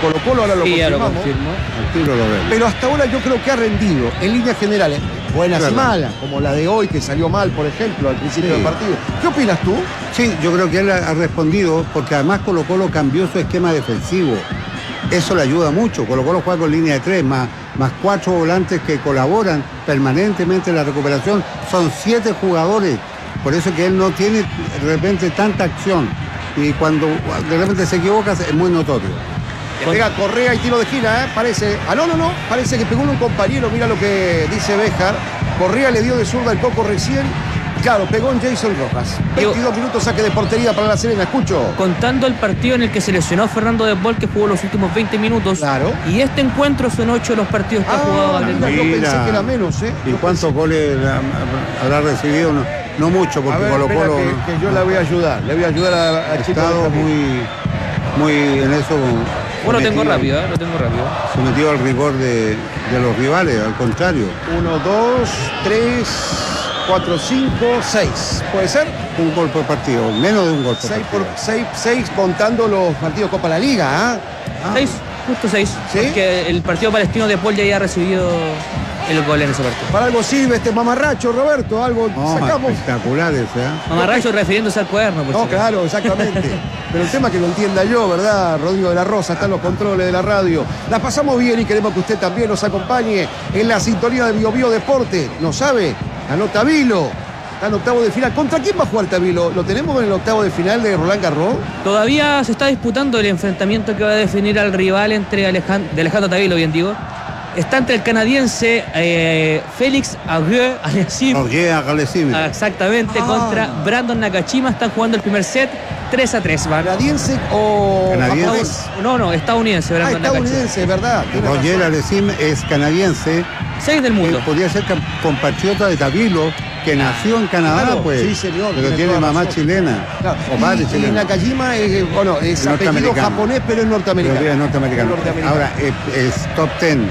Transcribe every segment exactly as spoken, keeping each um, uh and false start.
Colo Colo, ahora lo sí, confirmamos. Ya lo confirmo. Al tiro lo vemos. Pero hasta ahora yo creo que ha rendido, en líneas generales, buenas Claro. y malas, como la de hoy, que salió mal, por ejemplo, al principio Sí. del partido. ¿Qué opinas tú? Sí, yo creo que él ha ha respondido, porque además Colo Colo cambió su esquema defensivo. Eso le ayuda mucho. Colo Colo juega con línea de tres, más, más cuatro volantes que colaboran permanentemente en la recuperación. Son siete jugadores. Por eso que él no tiene de repente tanta acción. Y cuando de repente se equivoca es muy notorio. Le pega Correa y tiro de esquina, ¿eh? Parece. Ah, no, no, no. Parece que pegó un compañero. Mira lo que dice Béjar. Correa le dio de zurda el Coco recién. Claro, pegó en Jason Rojas. veintidós minutos, saque de portería para la Serena. Escucho. Contando el partido en el que se lesionó Fernando de Paul, que jugó los últimos veinte minutos. Claro. Y este encuentro son ocho de los partidos que ha jugado Ah, Gabriel mira, Núñez. yo Mira. pensé que era menos, ¿eh? ¿Y Yo cuántos pensé- goles ha- habrá recibido? No, no mucho, A porque ver, Colo espera Colo que, que yo la voy a ayudar. Le voy a ayudar a, a ha Chico estado Benjamín. muy, muy en eso. Bueno, lo tengo sometido- rápido, ¿eh? Lo tengo rápido. Sometido al rigor de, de los rivales, al contrario. Uno, dos, tres, cuatro, cinco, seis. ¿Puede ser? Un gol por partido, menos de un gol por Seis, por, partido. seis, seis contando los partidos Copa la Liga, ¿ah? Seis, justo seis. ¿Sí? Porque el partido palestino de Paul ya había recibido el gol en ese partido. Para algo sirve este mamarracho, Roberto. Algo No, sacamos. espectaculares, ¿eh? Mamarracho refiriéndose al cuaderno, por No, si acaso. claro, exactamente. Pero el tema es que lo entienda yo, ¿verdad? Rodrigo de la Rosa, están los controles de la radio. La pasamos bien y queremos que usted también nos acompañe en la sintonía de Bio Bio Deporte. ¿No sabe? Ganó Tabilo. Está en octavo de final. ¿Contra quién va a jugar Tabilo? ¿Lo tenemos en el octavo de final de Roland Garros? Todavía se está disputando el enfrentamiento que va a definir al rival entre Alejandro, de Alejandro Tabilo, bien digo. Está entre el canadiense eh, Félix Auger-Aliassime. Oye, Agalesime. Exactamente, Ah. contra Brandon Nakashima. Están jugando el primer set tres a tres. ¿va? ¿Canadiense o Canadiense. japonés? No, no, estadounidense, Ah, Brandon Nakashima. estadounidense, ¿verdad? Tiene Roger razón. Alecim es canadiense. Seis del mundo. Eh, podría ser cam- compatriota de Tabilo, que nació en Canadá, Claro, pues. sí, señor, Pero tiene tiene toda mamá razón. chilena. Claro. O padre Y, y chileno. Nakajima es, bueno, es apellido Norteamericano. japonés, pero es Pero norteamericano. es norteamericano. Es norteamericano. Ahora es, es top ten.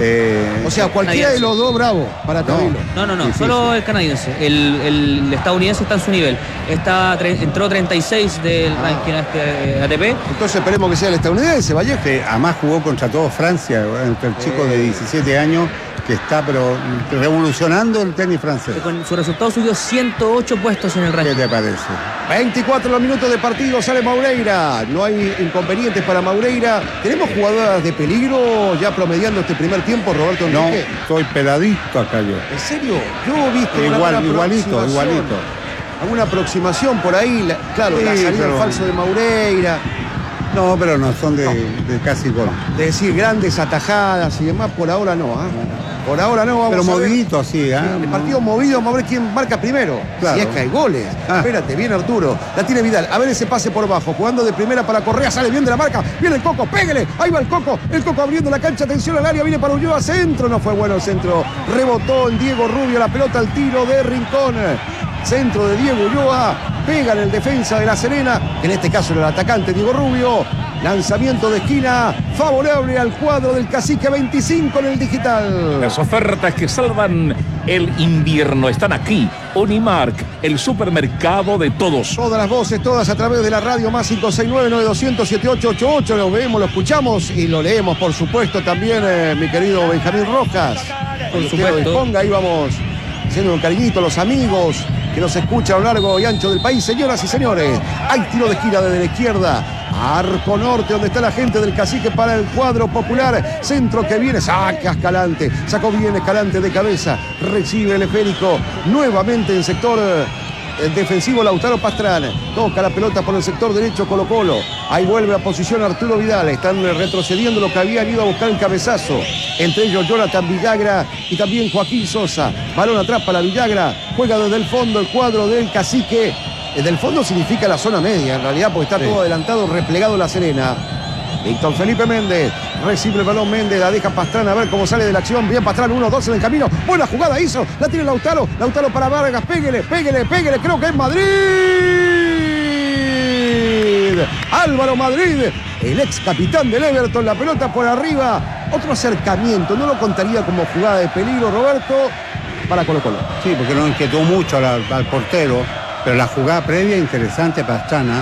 Eh, O sea, cualquiera de los dos, bravo, para No. Tabilo. No, no, no, Difícil. solo el canadiense. El, el estadounidense está en su nivel. Está, tre- entró treinta y seis del Ah. ranking este, A T P. Entonces esperemos que sea el estadounidense, Vallejo. este, además jugó contra todo Francia, entre el chico de diecisiete años que está pero revolucionando el tenis francés. Que con su resultado subió ciento ocho puestos en el ¿Qué ranking. te parece? veinticuatro los minutos de partido, sale Maureira. No hay inconvenientes para Maureira. ¿Tenemos jugadoras de peligro ya promediando este primer tiempo, Roberto No, Enrique? estoy peladito acá yo. ¿En serio? Yo he visto una Igual, buena igualito, aproximación. igualito. Alguna aproximación por ahí. la- claro, la Sí, salida pero- al falso de Maureira. No, pero no, son de, de casi gol. De decir grandes atajadas y demás, por ahora no. ¿ah? Por ahora no, vamos Pero a ver. movidito así, ¿ah? El partido movido, vamos a ver quién marca primero. Claro. Si es que hay goles. Ah. Espérate, viene Arturo. La tiene Vidal. A ver ese pase por abajo. Jugando de primera para Correa. Sale bien de la marca. Viene el Coco. Pégale. Ahí va el Coco. El Coco abriendo la cancha. Atención al área. Viene para Ulloa. Centro. No fue bueno el centro. Rebotó en Diego Rubio. La pelota al tiro de Rincón. Centro de Diego Ulloa. Pega en el defensa de La Serena. En este caso era el atacante Diego Rubio. Lanzamiento de esquina. Favorable al cuadro del Cacique veinticinco en el digital. Las ofertas que salvan el invierno están aquí. Unimark, el supermercado de todos. Todas las voces, todas a través de la radio más cinco seis nueve, nueve dos cero cero, siete ocho ocho ocho. Lo vemos, lo escuchamos y lo leemos, por supuesto, también, eh, mi querido Benjamín Rojas. Por Cuando usted lo supuesto. disponga, ahí vamos haciendo un cariñito a los amigos que nos escuchan a lo largo y ancho del país. Señoras y señores, hay tiro de esquina desde la izquierda. Arco norte, donde está la gente del Cacique para el cuadro popular. Centro que viene, saca Escalante. Sacó bien Escalante de cabeza. Recibe el esférico. Nuevamente en sector eh, el defensivo Lautaro Pastrana. Toca la pelota por el sector derecho Colo Colo. Ahí vuelve a posición Arturo Vidal. Están retrocediendo lo que habían ido a buscar el cabezazo. Entre ellos Jonathan Villagra y también Joaquín Sosa. Balón atrás para Villagra. Juega desde el fondo el cuadro del Cacique. Desde el fondo significa la zona media, en realidad, porque está Sí. todo adelantado, replegado La Serena. Víctor Felipe Méndez, recibe el balón Méndez, la deja Pastrana, a ver cómo sale de la acción. Bien Pastrana, uno dos en el camino. Buena jugada hizo, la tiene Lautaro. Lautaro para Vargas, péguele, péguele, péguele. Creo que es Madrid. Álvaro Madrid, el ex capitán del Everton, la pelota por arriba. Otro acercamiento, no lo contaría como jugada de peligro, Roberto, para Colo Colo. Sí, porque no inquietó mucho al, al portero, pero la jugada previa interesante Pastrana,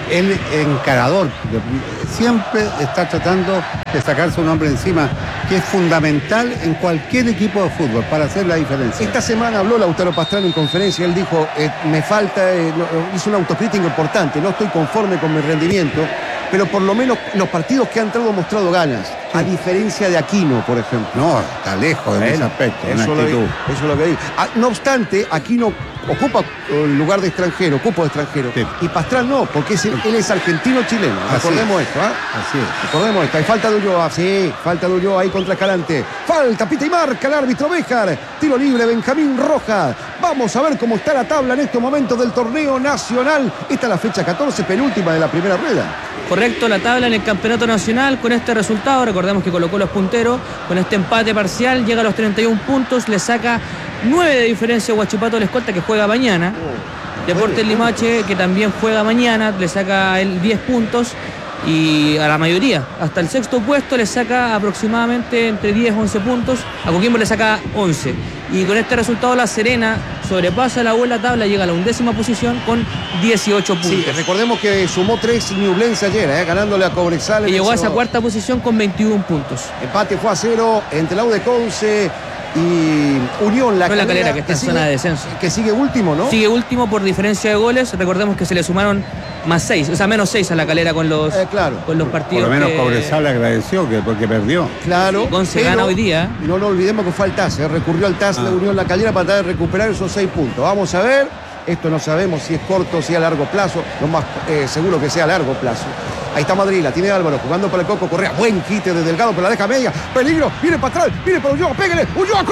el encarador, siempre está tratando de sacarse un hombre encima, que es fundamental en cualquier equipo de fútbol para hacer la diferencia. Esta semana habló Lautaro Pastrana en conferencia, él dijo, eh, me falta, eh, no, hizo una autocrítica importante, no estoy conforme con mi rendimiento, pero por lo menos los partidos que han entrado han mostrado ganas, sí. A diferencia de Aquino, por ejemplo. No, está lejos en ese aspecto, eso, una actitud. Lo, eso es lo que digo. Ah, no obstante, Aquino ocupa el lugar de extranjero, ocupa de extranjero. Sí. Y Pastrana no, porque es, él es argentino-chileno. Recordemos esto, ¿ah? ¿eh? Así es. Recordemos esto. Hay falta de Ulloa, sí, falta de Ulloa ahí contra Escalante. Falta, pita y marca el árbitro Béjar. Tiro libre, Benjamín Rojas. Vamos a ver cómo está la tabla en estos momentos del torneo nacional. Esta es la fecha catorce, penúltima de la primera rueda. Correcto, la tabla en el campeonato nacional con este resultado, recordemos que colocó los punteros, con este empate parcial llega a los treinta y un puntos, le saca nueve de diferencia a Huachipato la Escolta que juega mañana. Deportes Limache que también juega mañana, le saca el diez puntos y a la mayoría, hasta el sexto puesto le saca aproximadamente entre diez y once puntos, a Coquimbo le saca once. Y con este resultado La Serena sobrepasa la buena tabla, llega a la undécima posición con dieciocho puntos. Sí, recordemos que sumó tres Ñublense ayer, eh, ganándole a Cobresal. Y llegó a esa cuarta posición con veintiún puntos. Empate fue a cero entre la U de Conce y Unión La Calera, La Calera que está que en sigue, zona de descenso. Que sigue último, ¿no? Sigue último por diferencia de goles. Recordemos que se le sumaron más seis, o sea, menos seis a La Calera con los, eh, claro. con los partidos. Por lo menos que... Cobresal le agradeció que porque perdió. Claro. Conce gana hoy día. No nos olvidemos que fue al T A S, eh, recurrió al T A S ah. de Unión La Calera para tratar de recuperar esos seis puntos. Vamos a ver. Esto no sabemos si es corto o si es a largo plazo. Lo más eh, seguro que sea a largo plazo. Ahí está Madrid, la tiene Álvaro, jugando para el Coco Correa. Buen quite de Delgado, pero la deja media. Peligro, viene para atrás, viene para Ulloa, pégale. Ulloa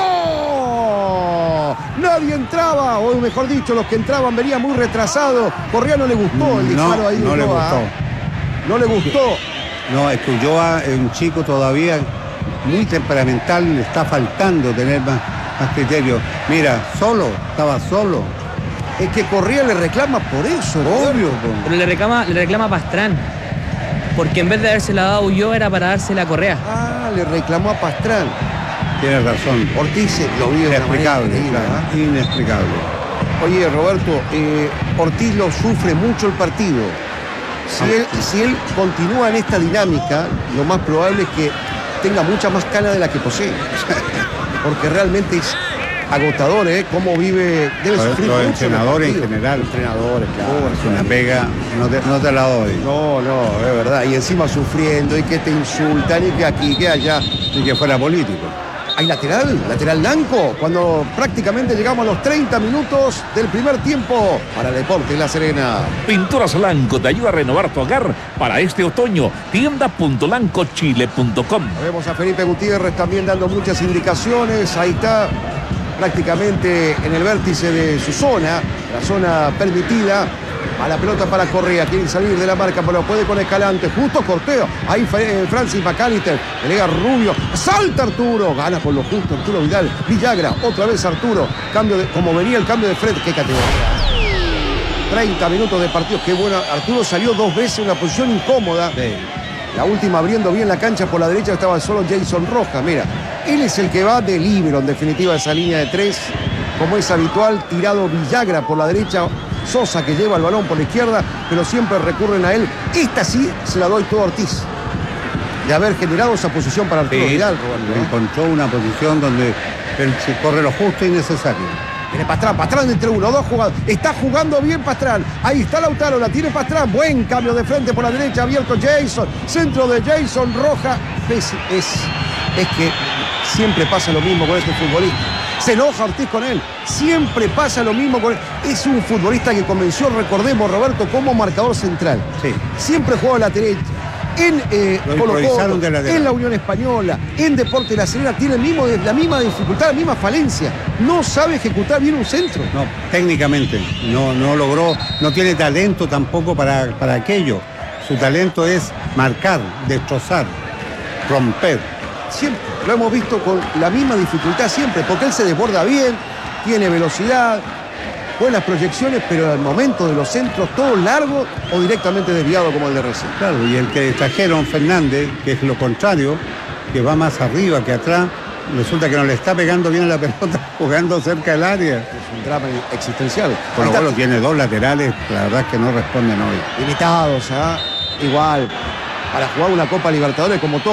cruzado. Nadie entraba, o mejor dicho, los que entraban venían muy retrasados. Correa no le gustó el disparo no, ahí de no Ulloa. le gustó. No le gustó. No, es que Ulloa es un chico todavía muy temperamental, le está faltando tener más, más criterio. Mira, solo, estaba solo. Es que Correa le reclama por eso, obvio. Pero le reclama, le reclama a Pastrán. Porque en vez de haberse la dado a Ulloa era para dársela a Correa. Ah, le reclamó a Pastrán. Tienes razón. Ortiz lo vio de una manera inexplicable, claro, ¿eh? Inexplicable. Oye, Roberto, eh, Ortiz lo sufre mucho el partido. Si él, si él continúa en esta dinámica, lo más probable es que tenga mucha más cana de la que posee. Porque realmente es agotador, ¿eh? Cómo vive, debe los, sufrir los mucho entrenadores en general. Entrenadores, claro. Oh, es una pega, no te, no te la doy. No, no, es verdad. Y encima sufriendo, y que te insultan, y que aquí, que allá. Y que fuera político. Hay lateral, lateral blanco, cuando prácticamente llegamos a los treinta minutos del primer tiempo para Deportes La Serena. Pinturas Lanco te ayuda a renovar tu hogar para este otoño. tienda punto lanco chile punto com. Vemos a Felipe Gutiérrez también dando muchas indicaciones. Ahí está, prácticamente en el vértice de su zona, la zona permitida. A la pelota para Correa, quieren salir de la marca, pero puede con Escalante, justo corteo, ahí Francis McAllister, pelea Rubio, salta Arturo, gana con lo justo Arturo Vidal, Villagra, otra vez Arturo, cambio de, como venía el cambio de Fred, qué categoría. treinta minutos de partido, qué bueno, Arturo salió dos veces en una posición incómoda, sí. La última abriendo bien la cancha por la derecha estaba solo Jason Rojas, mira, él es el que va de líbero en definitiva esa línea de tres, como es habitual, tirado Villagra por la derecha, Sosa que lleva el balón por la izquierda, pero siempre recurren a él. Esta sí se la doy todo a Ortiz, de haber generado esa posición para Arturo sí, Vidal. ¿no? Encontró una posición donde él se corre lo justo y necesario. Viene Pastrán, Pastrán entre uno, dos jugadores. Está jugando bien Pastrán. Ahí está Lautaro, la tiene Pastrán. Buen cambio de frente por la derecha, abierto Jason. Centro de Jason Roja. Es, es, es que siempre pasa lo mismo con este futbolista. Se enoja Ortiz con él. Siempre pasa lo mismo con él. Es un futbolista que comenzó, recordemos, Roberto, como marcador central. Sí. Siempre jugó a la derecha. En eh, Colo Colo, de la en la Unión Española, en Deportes La Serena, tiene el mismo, la misma dificultad, la misma falencia. No sabe ejecutar bien un centro. No, técnicamente. No, no logró, no tiene talento tampoco para, para aquello. Su talento es marcar, destrozar, romper. Siempre, lo hemos visto con la misma dificultad siempre, porque él se desborda bien, tiene velocidad, buenas proyecciones, pero al momento de los centros, todo largo o directamente desviado como el de recién. Claro, y el que trajeron Fernández, que es lo contrario, que va más arriba que atrás, resulta que no le está pegando bien la pelota jugando cerca del área. Es un drama existencial. Colo Ahí Colo está. tiene dos laterales, la verdad es que no responden hoy. Limitados, ¿ah? Igual. Para jugar una Copa Libertadores como todo.